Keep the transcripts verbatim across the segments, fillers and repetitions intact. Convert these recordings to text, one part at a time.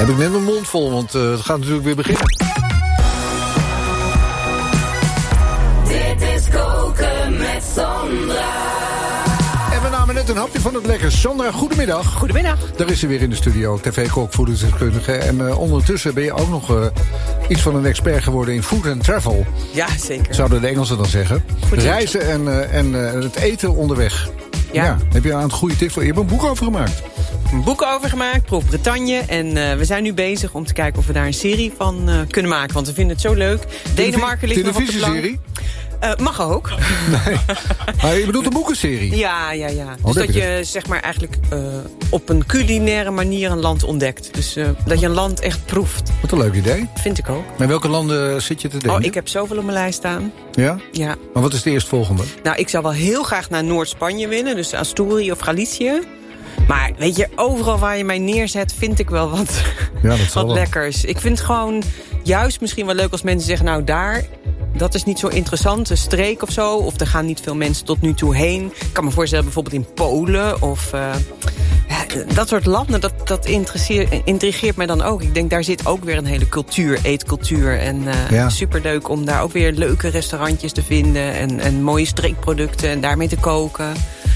Heb ik net mijn mond vol, want uh, het gaat natuurlijk weer beginnen. Dit is Koken met Sandra. En we namen net een hapje van het lekker. Sandra, goedemiddag. Goedemiddag. Daar is ze weer in de studio, tv-kok, voedingsdeskundige. En uh, ondertussen ben je ook nog uh, iets van een expert geworden in food and travel. Ja, zeker. Zouden de Engelsen dan zeggen. Goed, reizen en, uh, en uh, het eten onderweg. Ja. ja. Heb je een aantal goede tips voor? Je hebt een boek over gemaakt. Een boek over gemaakt, Proef Bretagne. En uh, we zijn nu bezig om te kijken of we daar een serie van uh, kunnen maken. Want we vinden het zo leuk. Denemarken ligt nog op de plank. Televisieserie? Uh, mag ook. Nee. Maar je bedoelt een boekenserie? Ja, ja, ja. Oh, dus dat je zeg maar eigenlijk uh, op een culinaire manier een land ontdekt. Dus uh, dat je een land echt proeft. Wat een leuk idee. Vind ik ook. Maar welke landen zit je te denken? Oh, ik heb zoveel op mijn lijst staan. Ja? Ja. Maar wat is de eerstvolgende? Nou, ik zou wel heel graag naar Noord-Spanje willen. Dus Asturië of Galicië. Maar weet je, overal waar je mij neerzet vind ik wel wat, ja, dat wat lekkers. Ik vind het gewoon juist misschien wel leuk als mensen zeggen... nou daar, dat is niet zo interessant, een streek of zo. Of er gaan niet veel mensen tot nu toe heen. Ik kan me voorstellen bijvoorbeeld in Polen of... Uh, dat soort landen, dat, dat intrigeert mij dan ook. Ik denk, daar zit ook weer een hele cultuur, eetcultuur. En uh, ja. Superleuk om daar ook weer leuke restaurantjes te vinden... en, en mooie streekproducten en daarmee te koken...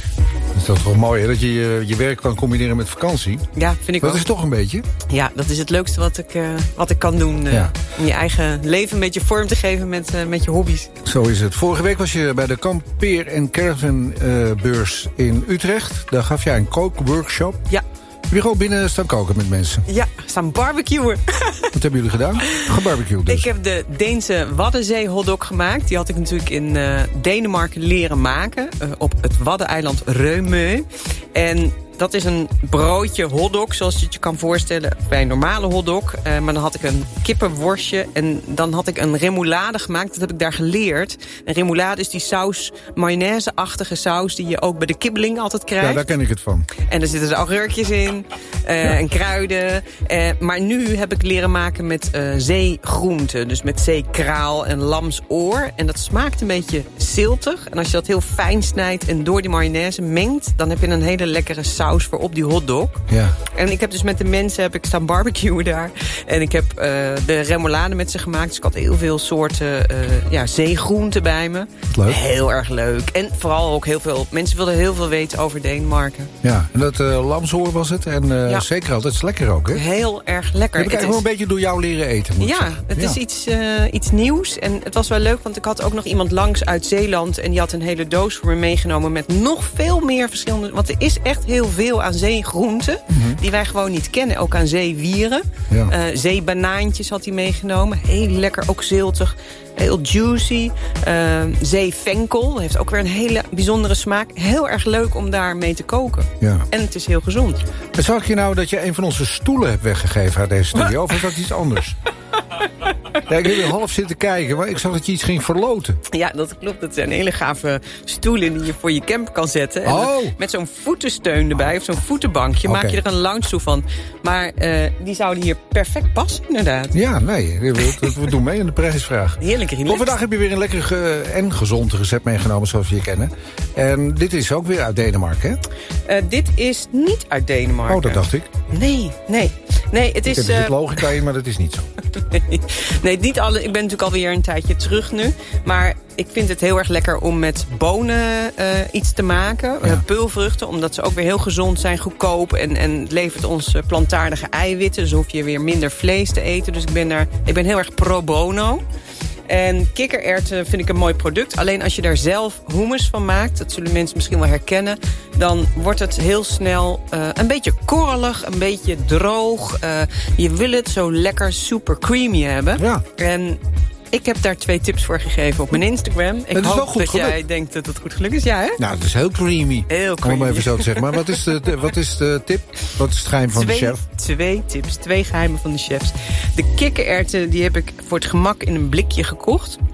Dus dat is toch mooi, hè? Dat je, je je werk kan combineren met vakantie. Ja, vind ik dat ook. is toch een beetje? Ja, dat is het leukste wat ik, uh, wat ik kan doen. Uh, ja. Om je eigen leven een beetje vorm te geven met, uh, met je hobby's. Zo is het. Vorige week was je bij de Kampeer en Caravan uh, beurs in Utrecht. Daar gaf jij een kookworkshop. Ja. Heb je gewoon binnen staan koken met mensen? Ja, staan barbecuen. Wat hebben jullie gedaan? Gebarbecued dus. Ik heb de Deense Waddenzee hotdog gemaakt. Die had ik natuurlijk in uh, Denemarken leren maken. Uh, op het Waddeneiland Reumeu. En dat is een broodje hotdog, zoals je het je kan voorstellen bij een normale hotdog. Uh, maar dan had ik een kippenworstje en dan had ik een remoulade gemaakt. Dat heb ik daar geleerd. Een remoulade is die saus, mayonaise-achtige saus... die je ook bij de kibbeling altijd krijgt. Ja, daar ken ik het van. En er zitten er augurkjes in uh, ja. en kruiden. Uh, maar nu heb ik leren maken met uh, zeegroenten. Dus met zeekraal en lamsoor. En dat smaakt een beetje ziltig. En als je dat heel fijn snijdt en door die mayonaise mengt... dan heb je een hele lekkere saus voor op die hotdog. Ja. En ik heb dus met de mensen heb ik staan barbecuen daar. En ik heb uh, de remoulade met ze gemaakt. Dus ik had heel veel soorten uh, ja, zeegroenten bij me. Leuk. Heel erg leuk. En vooral ook heel veel... Mensen wilden heel veel weten over Denemarken. Ja, en dat uh, lamsoor was het. En uh, ja. zeker altijd. Dat is lekker ook, hè? Heel erg lekker. Heb ik eigenlijk wel een beetje door jou leren eten, moet Ja, ik zeggen. het ja. is iets, uh, iets nieuws. En het was wel leuk, want ik had ook nog iemand langs uit Zeeland... en die had een hele doos voor me meegenomen... met nog veel meer verschillende... Want er is echt heel veel aan zeegroenten... Mm-hmm. die wij gewoon niet kennen. Ook aan zeewieren. Ja. Uh, zeebanaantjes had hij meegenomen. Heel lekker, ook ziltig. Heel juicy. Uh, zeevenkel. Heeft ook weer een hele bijzondere smaak. Heel erg leuk om daar mee te koken. Ja. En het is heel gezond. En zag je nou dat je een van onze stoelen hebt weggegeven uit deze studio? Of is dat iets anders? Ja, ik heb er half zitten kijken, maar ik zag dat je iets ging verloten. Ja, dat klopt. Dat zijn hele gave stoelen die je voor je camper kan zetten. En oh. Met zo'n voetensteun erbij, of zo'n voetenbankje, okay. maak je er een lounge toe van. Maar uh, die zouden hier perfect passen, inderdaad. Ja, nee, we, we doen mee in de prijsvraag. Heerlijk relaxed. Vandaag heb je weer een lekker ge- en gezond recept meegenomen, zoals we je kennen. En dit is ook weer uit Denemarken, hè? Uh, dit is niet uit Denemarken. Oh, dat dacht ik. Nee, nee. Nee, het is... Er zit logica in, maar dat is niet zo. nee, nee, niet alle. Ik ben natuurlijk alweer een tijdje terug nu. Maar ik vind het heel erg lekker om met bonen uh, iets te maken. Ja. Uh, peulvruchten, omdat ze ook weer heel gezond zijn, goedkoop. En, en het levert ons uh, plantaardige eiwitten. Dus hoef je weer minder vlees te eten. Dus ik ben, daar, ik ben heel erg pro bono. En kikkererwten vind ik een mooi product. Alleen als je daar zelf hummus van maakt, dat zullen mensen misschien wel herkennen, dan wordt het heel snel uh, een beetje korrelig, een beetje droog. Uh, je wil het zo lekker super creamy hebben. Ja. En ik heb daar twee tips voor gegeven op mijn Instagram. Ik het is hoop wel goed dat gelukt. jij denkt dat het goed gelukt is. Ja, hè? Nou, het is heel creamy. Heel creamy. Om maar even zo te zeggen. Maar wat is de, wat is de tip? Wat is het geheim van twee, de chef? Twee tips, twee geheimen van de chefs. De kikkererwten die heb ik voor het gemak in een blikje gekocht.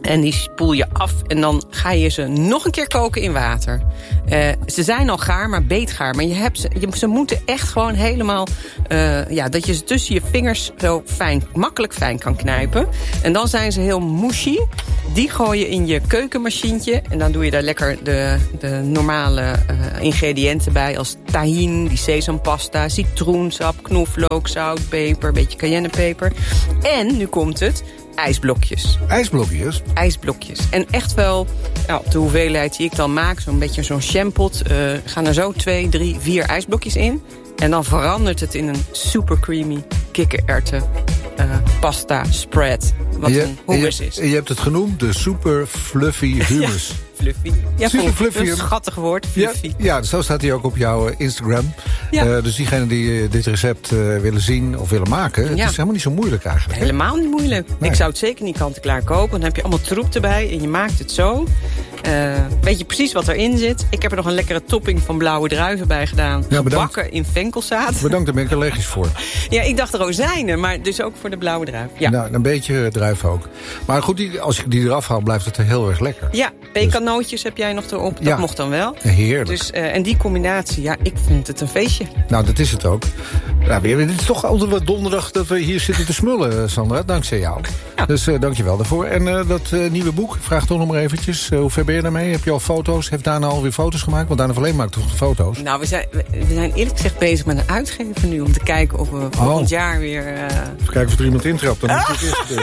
En die spoel je af en dan ga je ze nog een keer koken in water. Uh, ze zijn al gaar, maar beetgaar. Maar je hebt ze, je, ze moeten echt gewoon helemaal... Uh, ja, dat je ze tussen je vingers zo fijn, makkelijk fijn kan knijpen. En dan zijn ze heel mushy. Die gooi je in je keukenmachientje. En dan doe je daar lekker de, de normale uh, ingrediënten bij. Als tahin, die sesampasta, citroensap, knoflook, zout, peper, een beetje cayennepeper. En, nu komt het... ijsblokjes. IJsblokjes? IJsblokjes. En echt wel, nou, op de hoeveelheid die ik dan maak... zo'n beetje zo'n shampot... Uh, gaan er zo twee, drie, vier ijsblokjes in. En dan verandert het in een super creamy kikkererwten uh, pasta spread. Wat je, een hummus je, is. Je hebt het genoemd, de super fluffy hummus. Ja. Fluffy. Ja, super fluffy. Een schattig woord, fluffy. Ja, ja, zo staat hij ook op jouw Instagram. Ja. Uh, dus diegenen die uh, dit recept uh, willen zien of willen maken... het ja. is helemaal niet zo moeilijk eigenlijk. Hè? Helemaal niet moeilijk. Nee. Ik zou het zeker niet kant-en-klaar kopen. Dan heb je allemaal troep erbij en je maakt het zo. Uh, weet je precies wat erin zit. Ik heb er nog een lekkere topping van blauwe druiven bij gedaan. Ja, gebakken in venkelzaad. Bedankt, daar ben ik allergisch voor. Ja, ik dacht rozijnen, maar dus ook voor de blauwe druif. Ja, Nou, een beetje druif ook. Maar goed, die, als ik die eraf haal, blijft het heel erg lekker. ja pekanootjes heb jij nog erop. Dat Ja. mocht dan wel. Heerlijk. Dus, uh, en die combinatie, ja, ik vind het een feestje. Nou, dat is het ook. Nou, weer, dit is toch altijd wat donderdag dat we hier zitten te smullen, Sandra. Dankzij jou. Ja. Dus uh, dank je wel daarvoor. En uh, dat uh, nieuwe boek, vraag toch nog maar eventjes. Uh, hoe ver ben je daarmee? Heb je al foto's? Heeft Dana alweer foto's gemaakt? Want Dana Verleen maakt toch de foto's? Nou, we zijn, we zijn eerlijk gezegd bezig met een uitgever nu... om te kijken of we volgend jaar weer... Uh... Even kijken of er iemand intrapt. Dan moet je het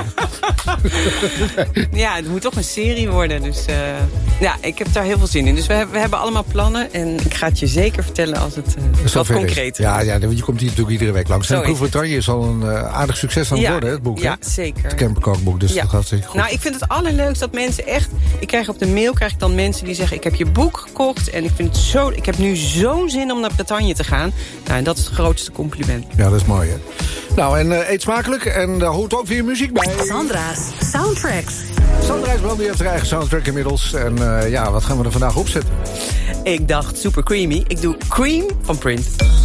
eerst doen. Ja, het moet toch een serie worden. Dus uh, ja, ik heb daar heel veel zin in. Dus we, hebben, we hebben allemaal plannen. En ik ga het je zeker vertellen als het uh, wat concreet is. Ja, ja, je komt hier natuurlijk iedere week langs. Zo En is Proef Bretagne is al een uh, aardig succes aan het Ja, worden, hè, het boek. ja, hè? zeker. Het camperkookboek, dus Ja. dat gaat zeker goed. Nou, ik vind het allerleukst dat mensen echt... Ik krijg op de mail krijg ik dan mensen die zeggen... ik heb je boek gekocht en ik vind het zo... ik heb nu zo'n zin om naar Bretagne te gaan. Nou, en dat is het grootste compliment. Ja, dat is mooi, hè. Nou, en uh, eet smakelijk. En daar hoort ook weer muziek bij. Sandra's Soundtracks. Sandra IJsbrand, die heeft haar eigen soundtrack inmiddels. En uh, ja, wat gaan we er vandaag opzetten? Ik dacht super creamy. Ik doe Cream van Prince.